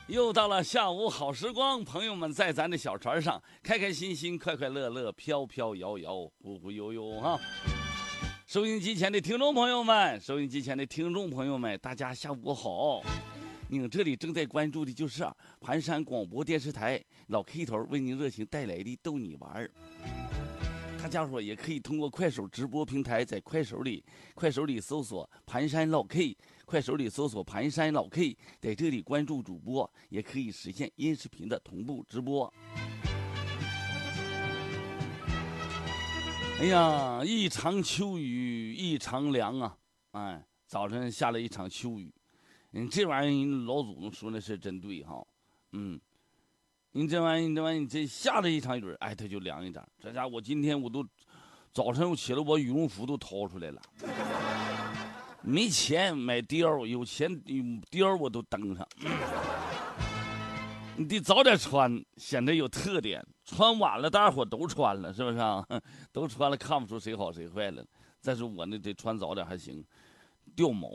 又到了下午好时光，朋友们在咱的小船上开开心心、快快乐乐、飘飘摇摇、忽忽悠悠哈。收音机前的听众朋友们，大家下午好。您这里正在关注的就是盘山广播电视台老 K 头为您热情带来的逗你玩儿。大家伙也可以通过快手直播平台，在快手里搜索盘山老 K， 在这里关注主播，也可以实现音视频的同步直播。哎呀，一场秋雨一场凉啊！哎，早晨下了一场秋雨，这玩意儿老祖宗说的是真对哈。你这玩意儿，你这下了一场雨，哎，它就凉一点。这家我今天早晨我起来，我羽绒服都掏出来了。没钱买貂，有钱貂我都登上。你得早点穿，显得有特点。穿晚了，大家伙都穿了，是不是啊？都穿了，看不出谁好谁坏了。再说我那得穿早点还行，掉毛。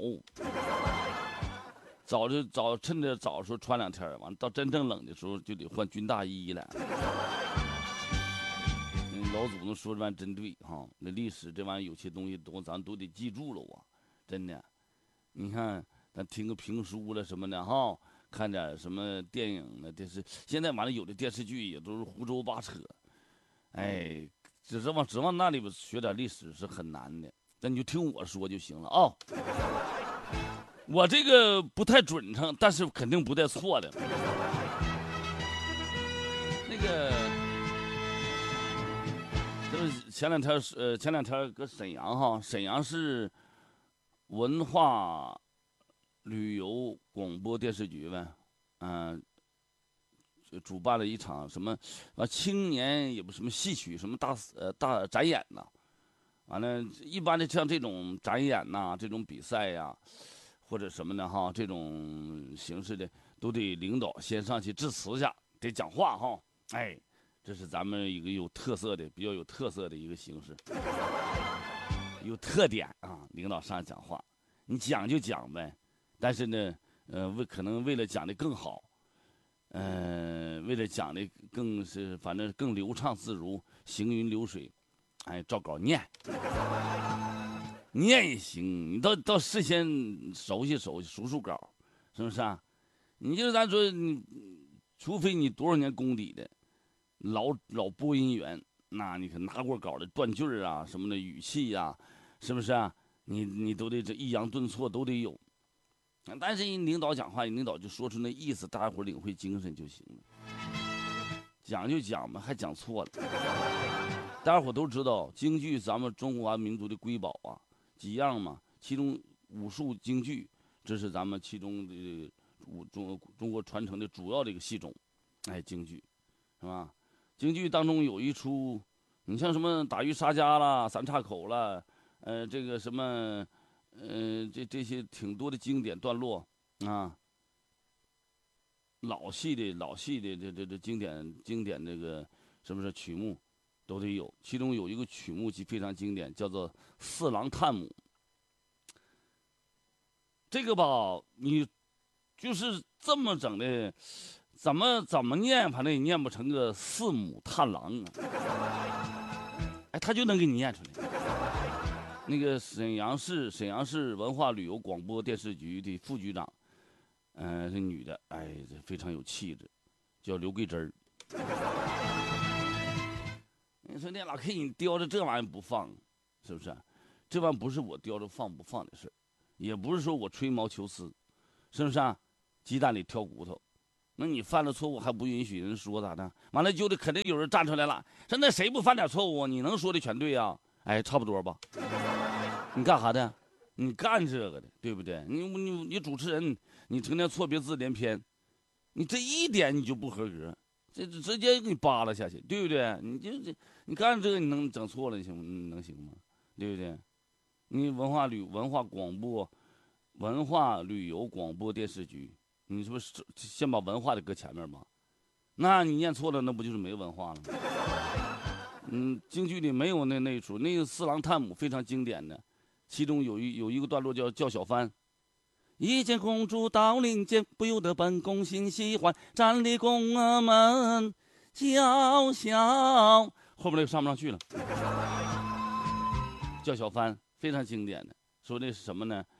趁着早的时候穿2天，完到真正冷的时候就得换军大衣了。老祖宗说这玩意真对哈，那历史这玩意有些东西咱都得记住了啊，真的。你看，咱听个评书了什么的哈。看点什么电影呢？现在完了，有的电视剧也都是胡诌八扯，哎，指望那里边学点历史是很难的。但你就听我说就行了啊、哦。我这个不太准成，但是肯定不带错的。那个就是前两天搁沈阳哈，沈阳市文化旅游广播电视局呗，主办了一场什么青年也不什么戏曲什么大展演呐，完了一般的像这种展演呐，这种比赛呀，或者什么的哈，这种形式的都得领导先上去致辞去，得讲话哈，哎，这是咱们一个比较有特色的一个形式，有特点啊，领导上讲话，你讲就讲呗。但是呢，可能为了讲的更好，为了讲的反正更流畅自如，行云流水，哎，照稿念也行。你到事先熟悉稿，是不是啊？你就咱说除非你多少年功底的老播音员，那你可拿过稿的断句啊什么的语气呀，是不是啊？你都得这抑扬顿挫都得有。但是领导讲话，领导就说出那意思，大家伙领会精神就行了。讲就讲嘛，还讲错了。大家伙都知道，京剧咱们中华民族的瑰宝啊，几样嘛。其中武术京剧，这是咱们其中的中国传承的主要的一个戏种，哎，京剧，是吧？京剧当中有一出，你像什么打鱼杀家啦、三岔口啦，这个什么。这些挺多的经典段落啊，老戏的这经典这个是不是曲目都得有？其中有一个曲目非常经典，叫做《四郎探母》。这个吧，你就是这么整的，怎么念，反正也念不成个四母探郎啊。哎，他就能给你念出来。那个沈阳市文化旅游广播电视局的副局长，这女的，哎，这非常有气质，叫刘桂珍。你说那老 K 你叼着这玩意儿不放，是不是？这玩意儿不是我叼着放不放的事，也不是说我吹毛求疵，是不是啊？鸡蛋里挑骨头，那你犯了错误还不允许人说咋的？完了就得肯定有人站出来了，说那谁不犯点错误，你能说的全对呀？哎，差不多吧。你干啥的？你干这个的，对不对？你主持人，你成天错别字连篇，你这一点你就不合格，这直接给你扒拉下去，对不对？你干这个你能整错了，能行吗？对不对？你文化旅游广播电视局，你是不是先把文化的搁前面吗？那你念错了，那不就是没文化了吗？京剧里没有那一出，那个四郎探母非常经典的，其中有一个段落叫小番， 一见公主到林间，不由得本宫心喜欢。站立宫儿们叫小，后边那个上不上去了。叫小帆，非常经典的。说的是什么呢？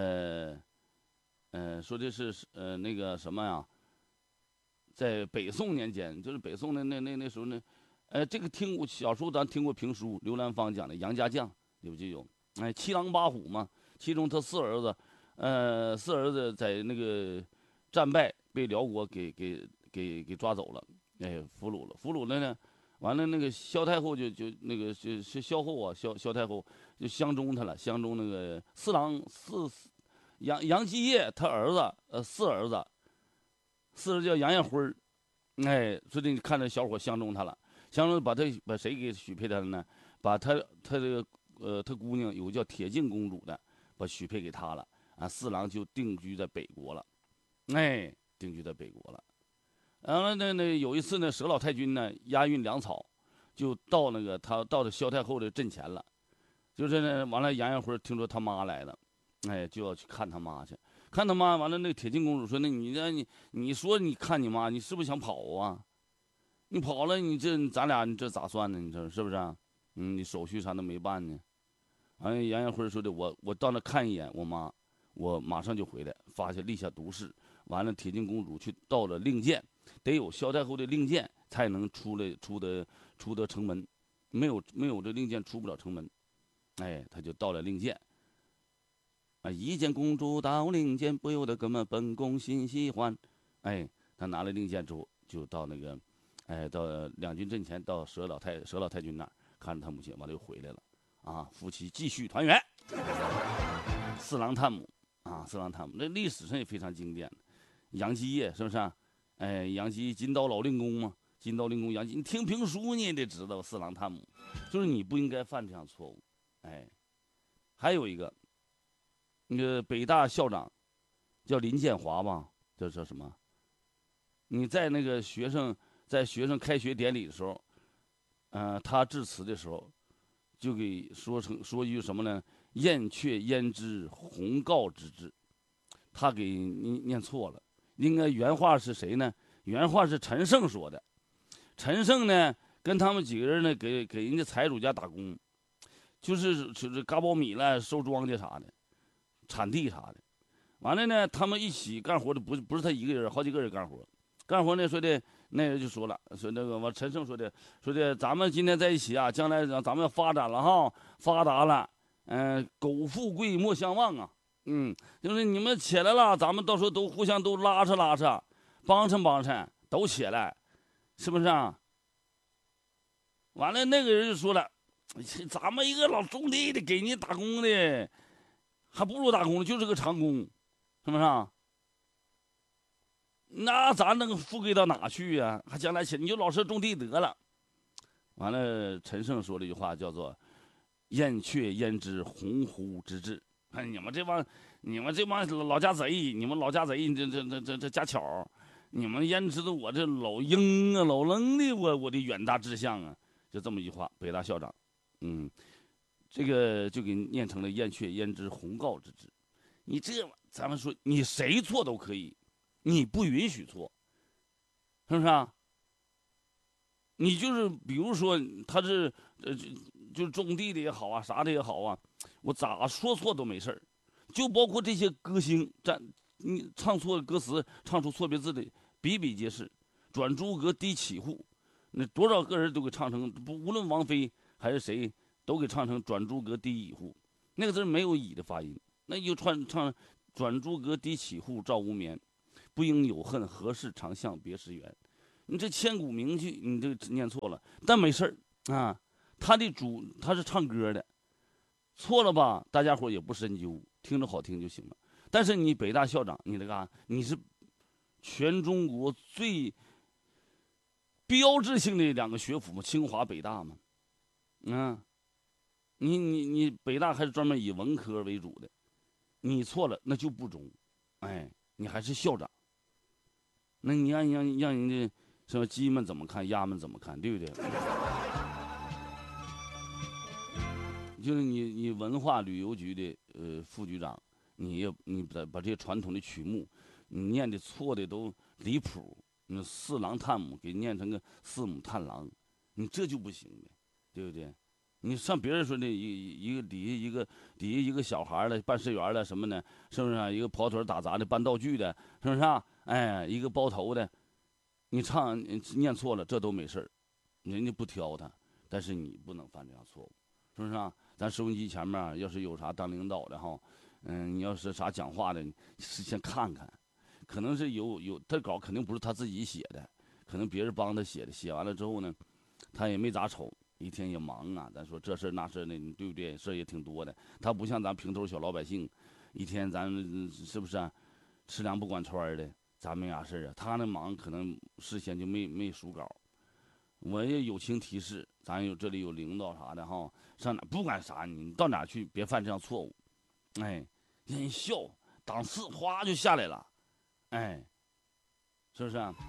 说的是那个什么呀？在北宋年间，就是北宋的那时候呢，这个听过小时候咱听过评书，刘兰芳讲的杨家将有就有，七狼八虎嘛，其中他四儿子在那个战败被辽国给抓走了，俘虏了呢，完了那个萧太后就那个是萧后啊，萧太后就相中他了，相中那个杨继业他儿子四儿子叫杨艳辉儿，所以你看着小伙相中他了，相中把谁给许配他了呢？把他这个他姑娘有个叫铁镜公主的，把许配给他了啊，四郎就定居在北国了，定居在北国了。然后那有一次呢，佘老太君呢押运粮草，就到他到了萧太后的阵前了，就是呢完了杨艳辉听说他妈来了，就要去看他妈去。看他妈完了，那个铁镜公主说：“那你说你看你妈，你是不是想跑啊？你跑了，咱俩你这咋算呢？你这是不是啊？你手续啥都没办呢？”完了，杨艳辉说的：“我到那看一眼我妈，我马上就回来。”立下毒誓。完了，铁镜公主去到了令箭，得有萧太后的令箭才能出得城门，没有这令箭出不了城门。他就到了令箭。一见公主到令箭，不由得哥们本宫心喜欢。他拿了令箭之后，就到那个，到两军阵前，到佘老太君那儿，看着他母亲，完了又回来了。夫妻继续团圆。四郎探母这历史上也非常经典的。杨继业是不是啊？杨继金刀老令公嘛，金刀令公杨继，你听评书你也得知道四郎探母，就是你不应该犯这样错误。还有一个。那个北大校长叫林建华吧，这叫什么？你在那个学生开学典礼的时候，他致辞的时候，就给说一句什么呢？燕雀焉知鸿鹄之志，他给念错了，应该原话是谁呢？原话是陈胜说的。陈胜呢，跟他们几个人呢，给人家财主家打工，就是嘎苞米了，收庄稼啥的。产地啥的，完了呢，他们一起干活的不是他一个人，好几个人干活。干活呢，说的那人就说了，说那个我陈胜说的，咱们今天在一起啊，将来咱们要发展了哈，发达了，苟富贵莫相忘啊，就是你们起来了，咱们到时候都互相都拉扯，帮衬，都起来，是不是啊？完了，那个人就说了，咱们一个老种地的，给你打工的。还不如打工，就是个长工，是不是啊？那咱能富贵到哪去呀？还将来你就老实种地得了。完了，陈胜说了一句话，叫做“燕雀焉知鸿鹄之志”。你们这帮老家贼，你们这家巧，你们焉知道我这老鹰啊老愣的我的远大志向啊？就这么一句话，北大校长，这个就给念成了“燕雀焉知鸿鹄之志”。你咱们说你谁错都可以，你不允许错，是不是啊？你就是比如说他是就种地的也好啊，啥的也好啊，我咋说错都没事儿。就包括这些歌星你唱错歌词，唱出错别字的比比皆是。转朱阁，低绮户，那多少个人都给唱成，无论王菲还是谁。都给唱成转朱阁，低绮户，那个字没有乙的发音，那就唱转朱阁，低绮户，照无眠，不应有恨，何事长向别时圆。你这千古名句，你这念错了，但没事儿啊。他是唱歌的，错了吧？大家伙也不深究，听着好听就行了。但是你北大校长，你这个你是全中国最标志性的两个学府嘛，清华北大嘛，你北大还是专门以文科为主的，你错了那就不中，你还是校长，那你让人家什么鸡们怎么看，鸭们怎么看，对不对？就是你文化旅游局的副局长， 你把这些传统的曲目，你念的错的都离谱，那四郎探母给念成个四母探郎，你这就不行呗，对不对？你像别人说的一个底下一个小孩的办事员的什么的，是不是啊？一个跑腿打杂的办道具的，是不是啊？哎，一个包头的，你念错了，这都没事儿，人家不挑他，但是你不能犯这样错误，是不是啊？咱收音机前面要是有啥当领导的哈，你要是啥讲话的，你事先看看，可能是有他稿肯定不是他自己写的，可能别人帮他写的，写完了之后呢，他也没咋瞅。一天也忙啊，咱说这事那事的，你对不对？事也挺多的。他不像咱平头小老百姓，一天咱是不是啊？吃粮不管穿的，咱没啥事啊。他那忙可能事先就没数稿。我也友情提示，咱这里有领导啥的哈，上哪不管啥，你到哪去别犯这样错误。哎，人笑档次哗就下来了，哎，是不是啊？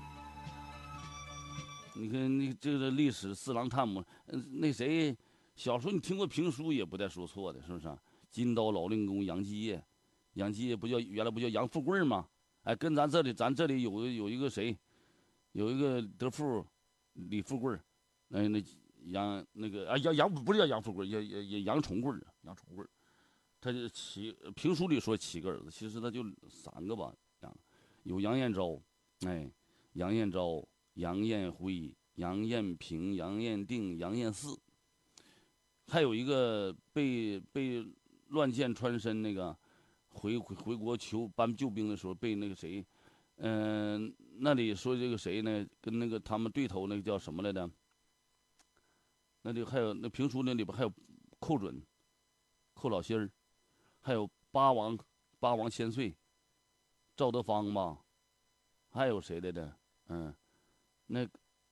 你看那这个历史四郎探母，那谁小时候你听过评书也不带说错的，是不是啊？金刀老令公杨继业，杨继业不叫原来不叫杨富贵吗？哎，跟咱这里有一个谁，有一个德富李富贵，那杨不是叫杨富贵，也杨重贵，杨重贵，他就评书里说7个儿子，其实他就3个吧，有杨彦昭，哎，杨彦昭。杨彦辉、杨彦平、杨彦定、杨彦四，还有一个被乱箭穿身那个回国搬救兵的时候被那个谁，那里说这个谁呢？跟那个他们对头那个叫什么来着？那里还有那评书那里边还有寇准、寇老心儿，还有八王千岁、赵德芳吧，还有谁来着？那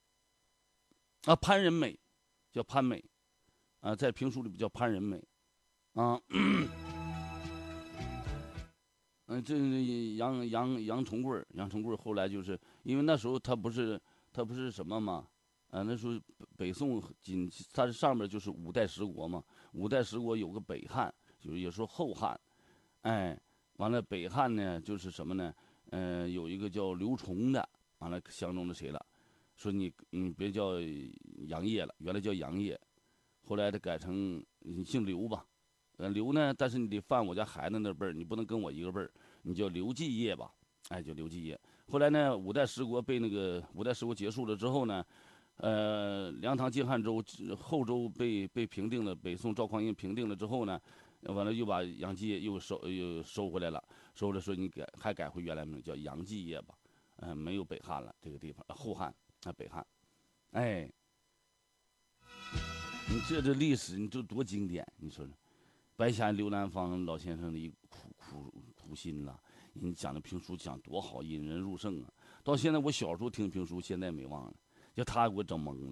潘仁美，叫潘美，在评书里叫潘仁美，啊，这杨重贵后来就是因为那时候他不是什么嘛，那时候北宋他上面就是5代十国嘛，5代十国有个北汉，就是也说后汉，哎，完了北汉呢就是什么呢？有一个叫刘崇的，完了相中了谁了？说你别叫杨业了，原来叫杨业，后来他改成你姓刘吧，刘呢，但是你得犯我家孩子那辈儿，你不能跟我一个辈儿，你叫刘继业吧，哎，叫刘继业。后来呢，5代十国结束了之后呢，梁唐晋汉周后周被平定了，北宋赵匡胤平定了之后呢，完了又把杨继业又收回来了，收了说你还改回原来名叫杨继业吧，没有北汉了这个地方，后汉。北汉，哎，你这历史你这多经典，你说白瞎刘兰芳老先生的一苦心了。你讲的评书讲多好，引人入胜啊！到现在我小时候听评书，现在没忘了，就他给我整懵了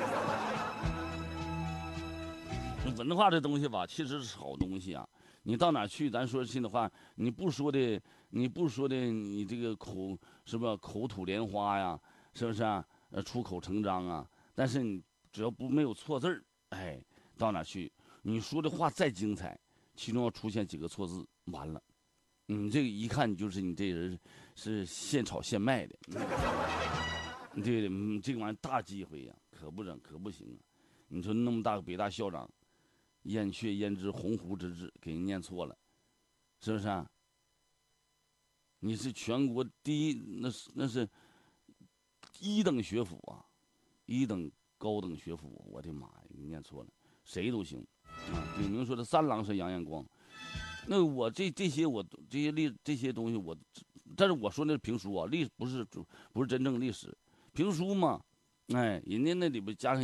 都。文化这东西吧，其实是好东西啊。你到哪去，咱说心里话，你不说的，你这个是不是口吐莲花呀？是不是啊？出口成章啊！但是你只要没有错字儿，哎，到哪去，你说的话再精彩，其中要出现几个错字，完了，这个一看就是你这人是现炒现卖的，对的，这个玩意儿大忌讳呀，可不行啊！你说那么大个北大校长，燕雀焉知鸿鹄之志，给人念错了，是不是啊？你是全国第一，那是1等学府啊，1等高等学府，我的妈呀，你念错了，谁都行啊！顶明说的3郎是杨彦光，那我这些东西但是我说那是评书啊，不是真正历史，评书嘛，哎，人家那里边加上。